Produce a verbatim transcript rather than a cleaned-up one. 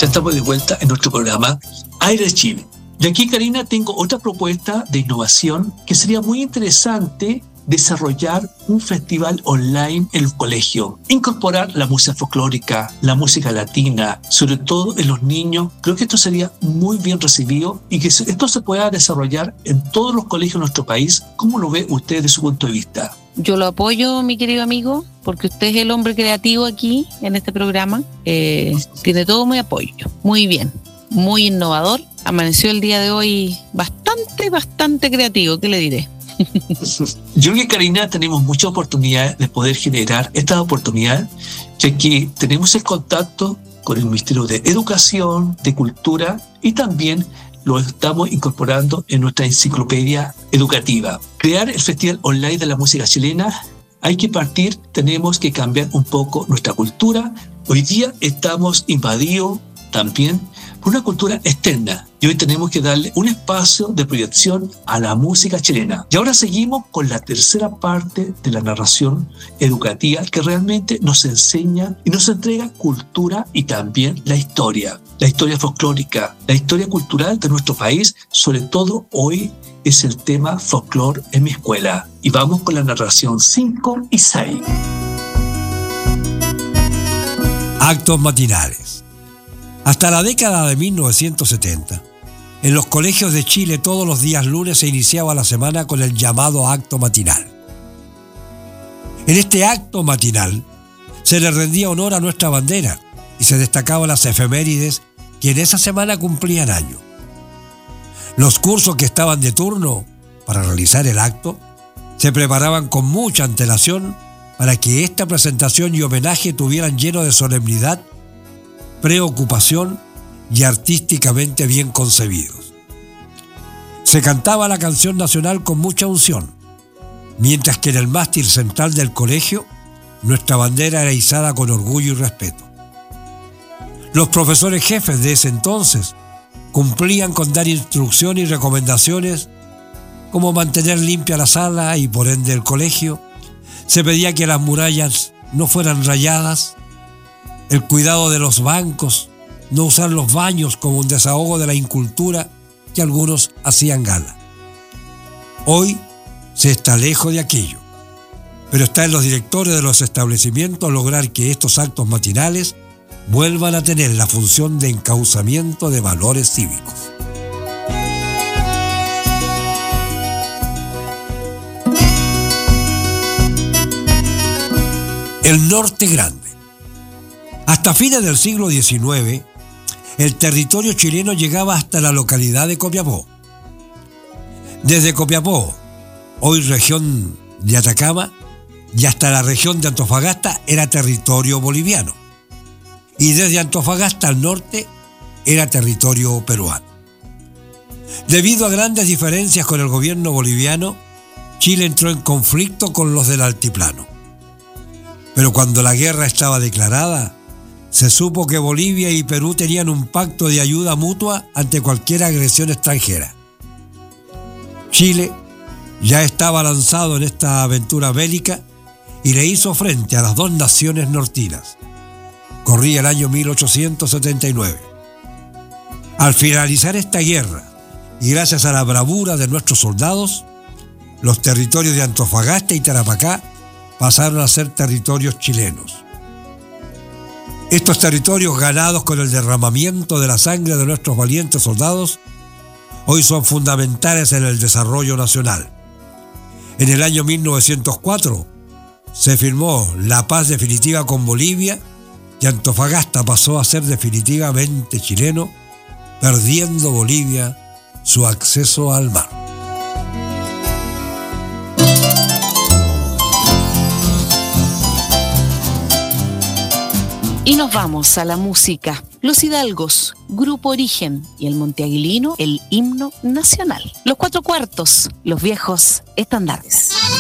Ya estamos de vuelta en nuestro programa Aire Chile. Y aquí, Karina, tengo otra propuesta de innovación que sería muy interesante desarrollar un festival online en el colegio, incorporar la música folclórica, la música latina, sobre todo en los niños. Creo que esto sería muy bien recibido y que esto se pueda desarrollar en todos los colegios de nuestro país. ¿Cómo lo ve usted desde su punto de vista? Yo lo apoyo, mi querido amigo, porque usted es el hombre creativo aquí en este programa. Eh, tiene todo mi apoyo. Muy bien, muy innovador. Amaneció el día de hoy bastante, bastante creativo. ¿Qué le diré? Yo creo que, Karina, tenemos muchas oportunidades de poder generar estas oportunidades, ya que tenemos el contacto con el Ministerio de Educación, de Cultura, y también lo estamos incorporando en nuestra enciclopedia educativa. Crear el Festival Online de la Música Chilena, hay que partir, tenemos que cambiar un poco nuestra cultura. Hoy día estamos invadidos también por una cultura externa y hoy tenemos que darle un espacio de proyección a la música chilena. Y ahora seguimos con la tercera parte de la narración educativa que realmente nos enseña y nos entrega cultura y también la historia, la historia folclórica, la historia cultural de nuestro país. Sobre todo hoy es el tema folclore en mi escuela. Y vamos con la narración cinco y seis. Actos matinales. Hasta la década de mil novecientos setenta, en los colegios de Chile todos los días lunes se iniciaba la semana con el llamado acto matinal. En este acto matinal se le rendía honor a nuestra bandera y se destacaban las efemérides que en esa semana cumplían año. Los cursos que estaban de turno para realizar el acto se preparaban con mucha antelación para que esta presentación y homenaje tuvieran lleno de solemnidad, preocupación y artísticamente bien concebidos. Se cantaba la canción nacional con mucha unción, mientras que en el mástil central del colegio nuestra bandera era izada con orgullo y respeto. Los profesores jefes de ese entonces cumplían con dar instrucciones y recomendaciones como mantener limpia la sala y por ende el colegio. Se pedía que las murallas no fueran rayadas, el cuidado de los bancos, no usar los baños como un desahogo de la incultura que algunos hacían gala. Hoy se está lejos de aquello, pero está en los directores de los establecimientos lograr que estos actos matinales vuelvan a tener la función de encauzamiento de valores cívicos. El Norte Grande. Hasta fines del siglo diecinueve, el territorio chileno llegaba hasta la localidad de Copiapó. Desde Copiapó, hoy región de Atacama, y hasta la región de Antofagasta era territorio boliviano. Y desde Antofagasta al norte era territorio peruano. Debido a grandes diferencias con el gobierno boliviano, Chile entró en conflicto con los del altiplano. Pero cuando la guerra estaba declarada, se supo que Bolivia y Perú tenían un pacto de ayuda mutua ante cualquier agresión extranjera. Chile ya estaba lanzado en esta aventura bélica y le hizo frente a las dos naciones nortinas. Corría el año mil ochocientos setenta y nueve. Al finalizar esta guerra, y gracias a la bravura de nuestros soldados, los territorios de Antofagasta y Tarapacá pasaron a ser territorios chilenos. Estos territorios, ganados con el derramamiento de la sangre de nuestros valientes soldados, hoy son fundamentales en el desarrollo nacional. En el año mil novecientos cuatro se firmó la paz definitiva con Bolivia y Antofagasta pasó a ser definitivamente chileno, perdiendo Bolivia su acceso al mar. Y nos vamos a la música. Los Hidalgos, Grupo Origen, y el Monteaguilino, el himno nacional. Los Cuatro Cuartos, los viejos estandartes.